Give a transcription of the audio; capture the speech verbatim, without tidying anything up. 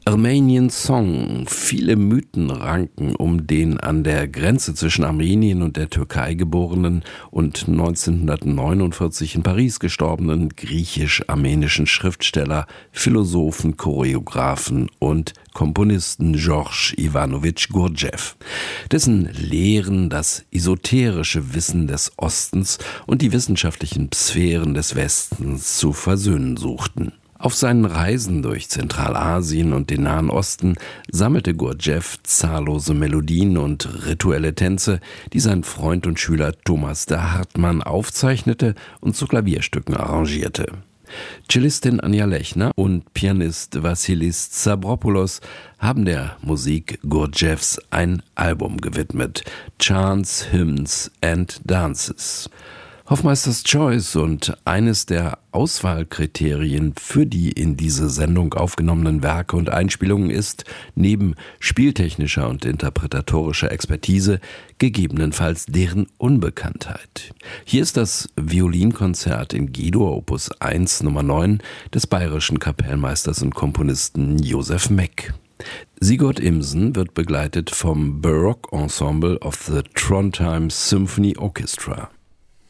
Armenian Song. Viele Mythen ranken um den an der Grenze zwischen Armenien und der Türkei geborenen und neunzehnhundertneunundvierzig in Paris gestorbenen griechisch-armenischen Schriftsteller, Philosophen, Choreografen und Komponisten George Iwanowitsch Gurdjieff, dessen Lehren das esoterische Wissen des Ostens und die wissenschaftlichen Sphären des Westens zu versöhnen suchten. Auf seinen Reisen durch Zentralasien und den Nahen Osten sammelte Gurdjieff zahllose Melodien und rituelle Tänze, die sein Freund und Schüler Thomas de Hartmann aufzeichnete und zu Klavierstücken arrangierte. Cellistin Anja Lechner und Pianist Vassilis Stavropoulos haben der Musik Gurdjieffs ein Album gewidmet: Chants, Hymns and Dances. Hofmeisters Choice und eines der Auswahlkriterien für die in diese Sendung aufgenommenen Werke und Einspielungen ist, neben spieltechnischer und interpretatorischer Expertise, gegebenenfalls deren Unbekanntheit. Hier ist das Violinkonzert in G-Dur Opus eins Nummer neun des bayerischen Kapellmeisters und Komponisten Josef Meck. Sigurd Imsen wird begleitet vom Baroque Ensemble of the Trondheim Symphony Orchestra.